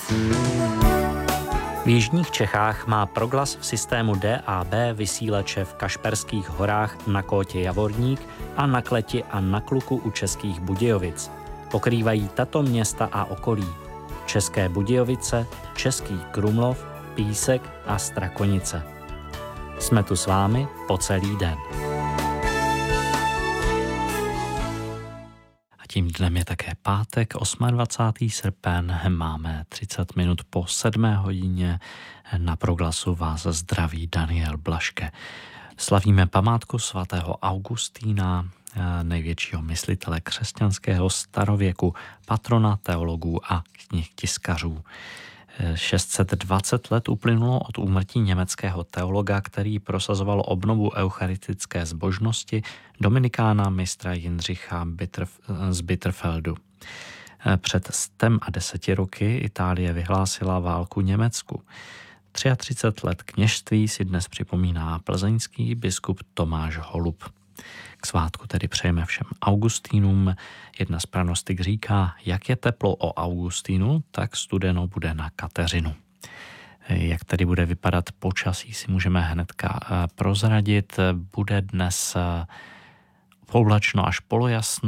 V jižních Čechách má Proglas v systému DAB vysílače v Kašperských horách na Kótě Javorník a na Kleti a na Kluku u Českých Budějovic. Pokrývají tato města a okolí: České Budějovice, Český Krumlov, Písek a Strakonice. Jsme tu s vámi po celý den. Tím dnem je také pátek, 28. srpen, máme 30 minut po 7. hodině. Na Proglasu vás zdraví Daniel Blaške. Slavíme památku svatého Augustína, největšího myslitele křesťanského starověku, patrona teologů a tiskařů. 620 let uplynulo od úmrtí německého teologa, který prosazoval obnovu eucharistické zbožnosti, dominikána mistra Jindřicha z Bitterfeldu. Před 110 roky Itálie vyhlásila válku Německu. 33 let kněžství si dnes připomíná plzeňský biskup Tomáš Holub. K svátku tedy přejeme všem Augustínům. Jedna z pranostik říká, jak je teplo o Augustínu, tak studeno bude na Kateřinu. Jak tedy bude vypadat počasí, si můžeme hnedka prozradit. Bude dnes pooblačno až polojasno.